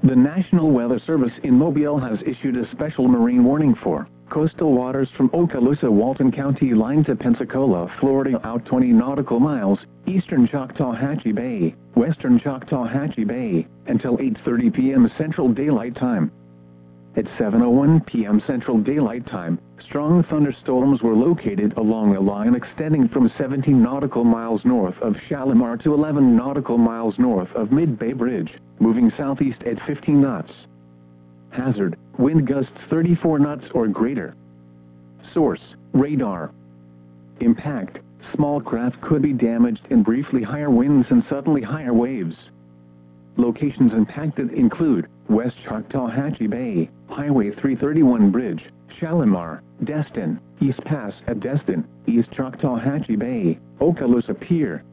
The National Weather Service in Mobile has issued a special marine warning for coastal waters from Okaloosa-Walton County line to Pensacola, Florida out 20 nautical miles, eastern Choctawhatchee Bay, western Choctawhatchee Bay, until 8:30 p.m. Central Daylight Time. At 7:01 p.m. Central Daylight Time, strong thunderstorms were located along a line extending from 17 nautical miles north of Shalimar to 11 nautical miles north of Mid-Bay Bridge, moving southeast at 15 knots. Hazard: wind gusts 34 knots or greater. Source: radar. Impact: small craft could be damaged in briefly higher winds and suddenly higher waves. Locations impacted include West Choctawhatchee Bay, Highway 331 Bridge, Shalimar, Destin, East Pass at Destin, East Choctawhatchee Bay, Okaloosa Pier,